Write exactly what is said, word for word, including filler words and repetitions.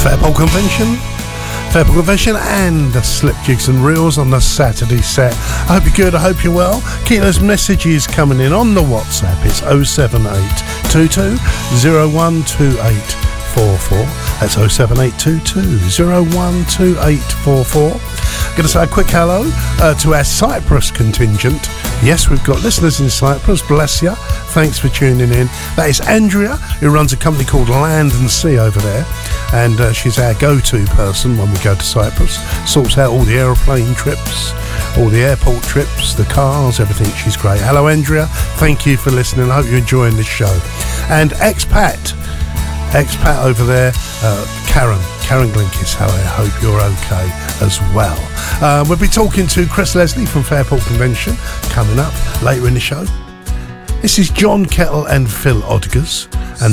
Fairport Convention. Fairport Convention and the Slip Jigs and Reels on the Saturday set. I hope you're good, I hope you're well. Keep those messages coming in on the WhatsApp. It's oh seven eight two two oh one two eight four four. That's oh seven eight two two oh one two eight four four. I'm going to say a quick hello uh, to our Cyprus contingent. Yes, we've got listeners in Cyprus, bless you. Thanks for tuning in. That is Andrea, who runs a company called Land and Sea over there. And uh, she's our go-to person when we go to Cyprus. Sorts out all the aeroplane trips, all the airport trips, the cars, everything. She's great. Hello, Andrea. Thank you for listening. I hope you're enjoying this show. And expat, expat over there, uh, Karen. Karen Glinkis, how I hope you're okay as well. Uh, we'll be talking to Chris Leslie from Fairport Convention coming up later in the show. This is John Kettle and Phil Odgers. And